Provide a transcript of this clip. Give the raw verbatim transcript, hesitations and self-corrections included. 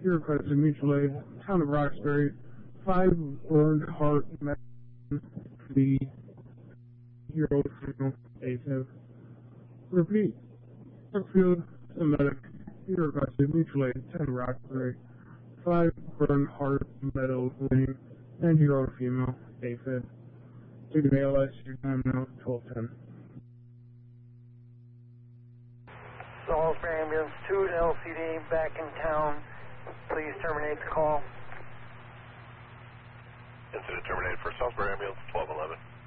Your requested mutual aid, town of Roxbury, five burned heart medicine, the hero female, AFib. Repeat, Brookfield, the medic, your requested mutual aid, town of Roxbury, five burned heart metal lane, and hero female, AFib. Take an A L S, your time now, twelve ten. Salisbury Ambulance two to L C D, back in town. Please terminate the call. Incident terminated for Salisbury Ambulance twelve eleven.